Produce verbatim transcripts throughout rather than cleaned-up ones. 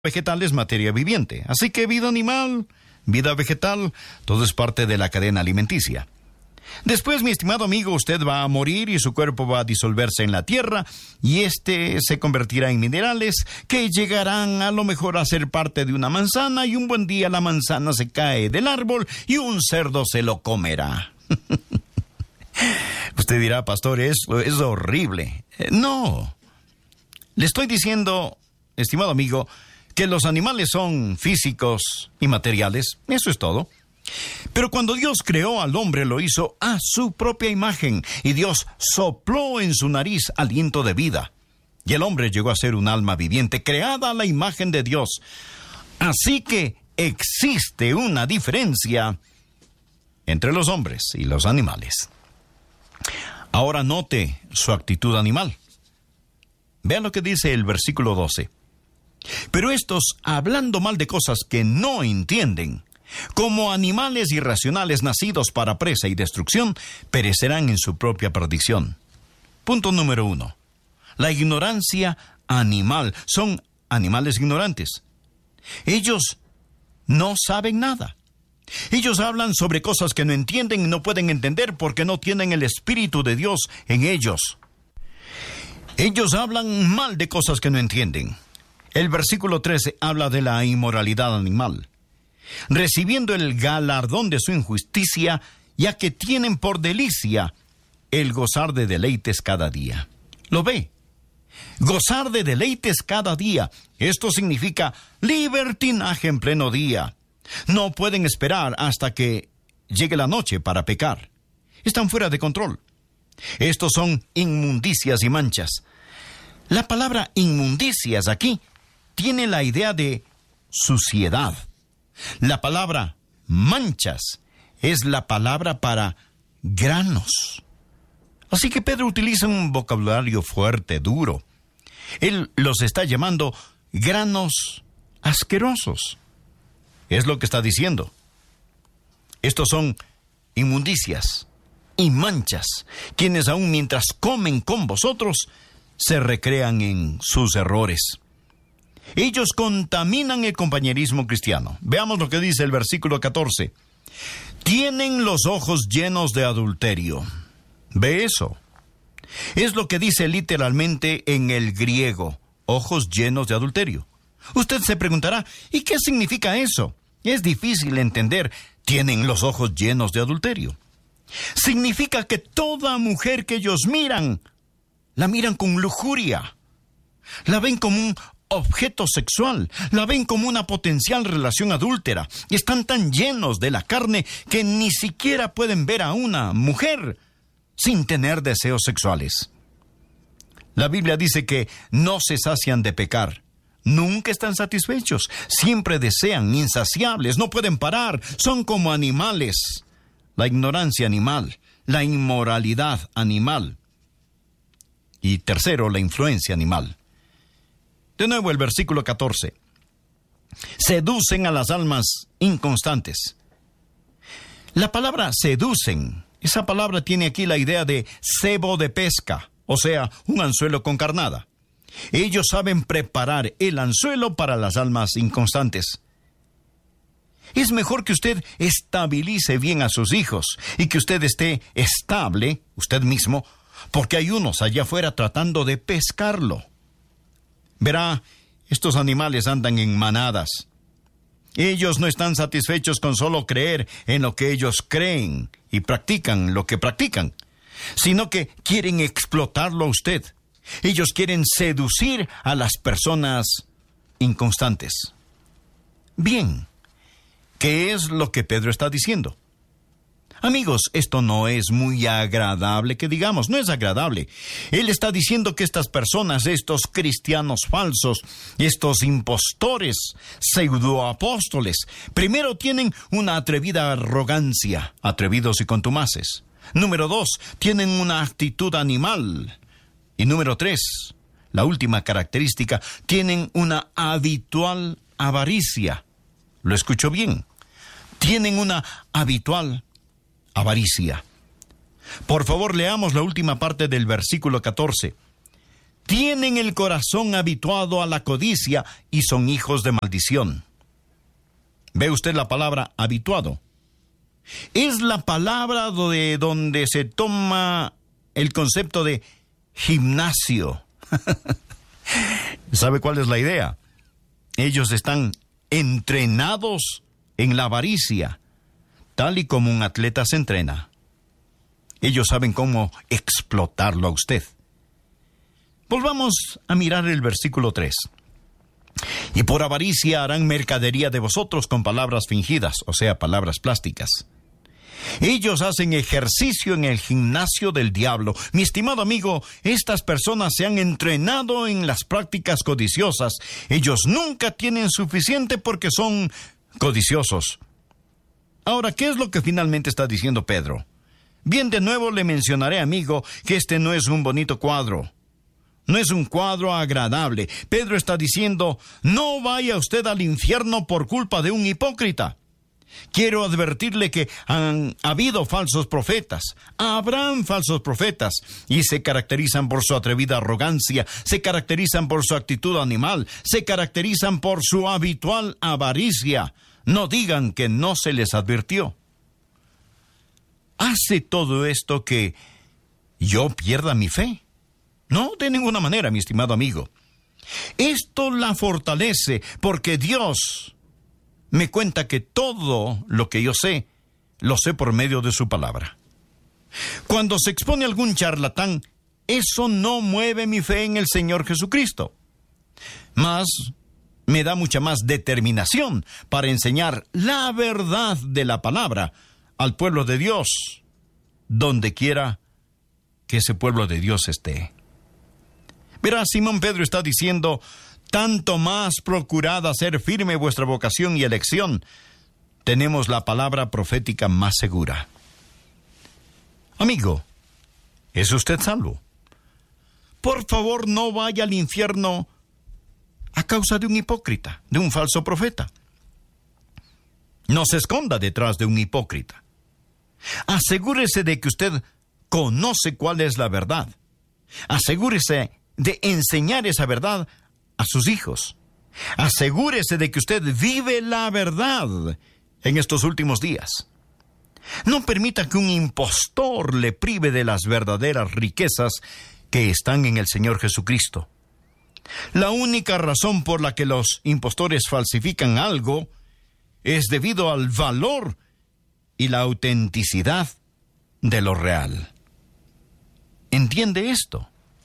vegetal es materia viviente. Así que vida animal, vida vegetal, todo es parte de la cadena alimenticia. Después, mi estimado amigo, usted va a morir y su cuerpo va a disolverse en la tierra y este se convertirá en minerales que llegarán a lo mejor a ser parte de una manzana y un buen día la manzana se cae del árbol y un cerdo se lo comerá. Usted dirá, pastor, eso es horrible. Eh, no, le estoy diciendo, estimado amigo, que los animales son físicos y materiales, eso es todo. Pero cuando Dios creó al hombre lo hizo a su propia imagen y Dios sopló en su nariz aliento de vida. Y el hombre llegó a ser un alma viviente creada a la imagen de Dios. Así que existe una diferencia entre los hombres y los animales. Ahora note su actitud animal. Vean lo que dice el versículo doce. Pero estos, hablando mal de cosas que no entienden, como animales irracionales nacidos para presa y destrucción, perecerán en su propia perdición. Punto número uno. La ignorancia animal. Son animales ignorantes. Ellos no saben nada. Ellos hablan sobre cosas que no entienden y no pueden entender porque no tienen el Espíritu de Dios en ellos. Ellos hablan mal de cosas que no entienden. El versículo trece habla de la inmoralidad animal, recibiendo el galardón de su injusticia, ya que tienen por delicia el gozar de deleites cada día. ¿Lo ve? Gozar de deleites cada día. Esto significa libertinaje en pleno día. No pueden esperar hasta que llegue la noche para pecar. Están fuera de control. Estos son inmundicias y manchas. La palabra inmundicias aquí tiene la idea de suciedad. La palabra manchas es la palabra para granos. Así que Pedro utiliza un vocabulario fuerte, duro. Él los está llamando granos asquerosos. Es lo que está diciendo. Estos son inmundicias y manchas, quienes aún mientras comen con vosotros, se recrean en sus errores. Ellos contaminan el compañerismo cristiano. Veamos lo que dice el versículo catorce. Tienen los ojos llenos de adulterio. ¿Ve eso? Es lo que dice literalmente en el griego, ojos llenos de adulterio. Usted se preguntará, ¿y qué significa eso? Es difícil entender. Tienen los ojos llenos de adulterio. Significa que toda mujer que ellos miran, la miran con lujuria. La ven como un objeto sexual. La ven como una potencial relación adúltera. Están tan llenos de la carne que ni siquiera pueden ver a una mujer sin tener deseos sexuales. La Biblia dice que no se sacian de pecar. Nunca están satisfechos. Siempre desean, insaciables, no pueden parar. Son como animales. La ignorancia animal, la inmoralidad animal. Y tercero, la influencia animal. De nuevo el versículo catorce. Seducen a las almas inconstantes. La palabra seducen, esa palabra tiene aquí la idea de cebo de pesca, o sea, un anzuelo con carnada. Ellos saben preparar el anzuelo para las almas inconstantes. Es mejor que usted estabilice bien a sus hijos y que usted esté estable, usted mismo, porque hay unos allá afuera tratando de pescarlo. Verá, estos animales andan en manadas. Ellos no están satisfechos con solo creer en lo que ellos creen y practican lo que practican, sino que quieren explotarlo a usted. Ellos quieren seducir a las personas inconstantes. Bien, ¿qué es lo que Pedro está diciendo? Amigos, esto no es muy agradable que digamos, no es agradable. Él está diciendo que estas personas, estos cristianos falsos, estos impostores, pseudoapóstoles, primero tienen una atrevida arrogancia, atrevidos y contumaces. Número dos, tienen una actitud animal. Y número tres, la última característica, tienen una habitual avaricia. ¿Lo escucho bien? Tienen una habitual avaricia. Por favor, leamos la última parte del versículo catorce. tienen el corazón habituado a la codicia y son hijos de maldición. ¿Ve usted la palabra habituado? Es la palabra de donde se toma el concepto de gimnasio. ¿Sabe cuál es la idea? Ellos están entrenados en la avaricia, tal y como un atleta se entrena. Ellos saben cómo explotarlo a usted. Volvamos a mirar el versículo tres. Y por avaricia harán mercadería de vosotros con palabras fingidas, o sea, palabras plásticas. Ellos hacen ejercicio en el gimnasio del diablo. Mi estimado amigo, estas personas se han entrenado en las prácticas codiciosas. Ellos nunca tienen suficiente porque son codiciosos. Ahora, ¿qué es lo que finalmente está diciendo Pedro? Bien, de nuevo le mencionaré, amigo, que este no es un bonito cuadro. No es un cuadro agradable. Pedro está diciendo, no vaya usted al infierno por culpa de un hipócrita. Quiero advertirle que han habido falsos profetas, habrán falsos profetas, y se caracterizan por su atrevida arrogancia, se caracterizan por su actitud animal, se caracterizan por su habitual avaricia. No digan que no se les advirtió. ¿Hace todo esto que yo pierda mi fe? No, de ninguna manera, mi estimado amigo. Esto la fortalece porque Dios me cuenta que todo lo que yo sé, lo sé por medio de su palabra. Cuando se expone algún charlatán, eso no mueve mi fe en el Señor Jesucristo. Más, me da mucha más determinación para enseñar la verdad de la palabra al pueblo de Dios, donde quiera que ese pueblo de Dios esté. Verá, Simón Pedro está diciendo, tanto más procurad hacer firme vuestra vocación y elección. Tenemos la palabra profética más segura. Amigo, ¿es usted salvo? Por favor, no vaya al infierno a causa de un hipócrita, de un falso profeta. No se esconda detrás de un hipócrita. Asegúrese de que usted conoce cuál es la verdad. Asegúrese de enseñar esa verdad a sus hijos. Asegúrese de que usted vive la verdad en estos últimos días. No permita que un impostor le prive de las verdaderas riquezas que están en el Señor Jesucristo. La única razón por la que los impostores falsifican algo es debido al valor y la autenticidad de lo real. ¿Entiende esto?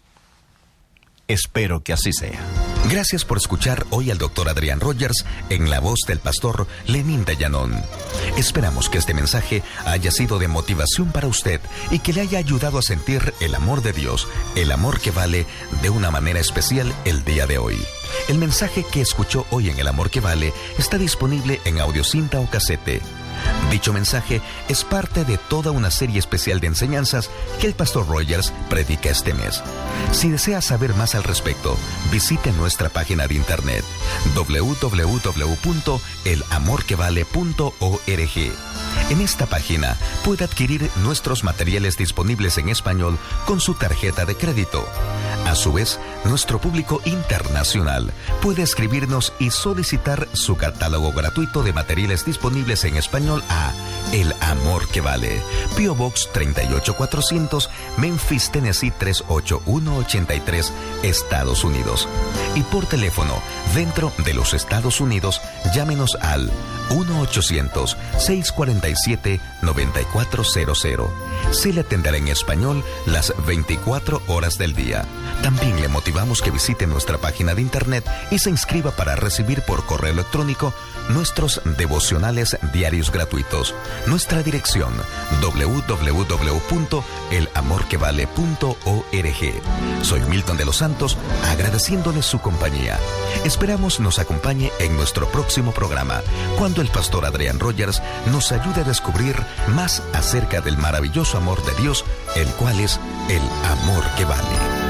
Espero que así sea. Gracias por escuchar hoy al doctor Adrián Rogers en la voz del pastor Lenín de Llanón. Esperamos que este mensaje haya sido de motivación para usted y que le haya ayudado a sentir el amor de Dios, el amor que vale, de una manera especial el día de hoy. El mensaje que escuchó hoy en El Amor que Vale está disponible en audiocinta o casete. Dicho mensaje es parte de toda una serie especial de enseñanzas que el pastor Rogers predica este mes. Si desea saber más al respecto, visite nuestra página de internet doble u doble u doble u punto el amor que vale punto org. En esta página puede adquirir nuestros materiales disponibles en español con su tarjeta de crédito. A su vez, nuestro público internacional puede escribirnos y solicitar su catálogo gratuito de materiales disponibles en español a El Amor que Vale, P O Box treinta y ocho cuatrocientos, Memphis, Tennessee tres ocho uno ocho tres, Estados Unidos. Y por teléfono, dentro de los Estados Unidos, llámenos al uno ochocientos, seiscientos cuarenta y siete, noventa y cuatro cero cero. Se le atenderá en español las veinticuatro horas del día. También le motivamos que visite nuestra página de internet y se inscriba para recibir por correo electrónico nuestros devocionales diarios gratuitos. Nuestra dirección doble u doble u doble u punto el amor que vale punto org. Soy Milton de los Santos, agradeciéndole su compañía. Esperamos nos acompañe en nuestro próximo programa, cuando el pastor Adrián Rogers nos ayude a descubrir más acerca del maravilloso amor de Dios, el cual es el amor que vale.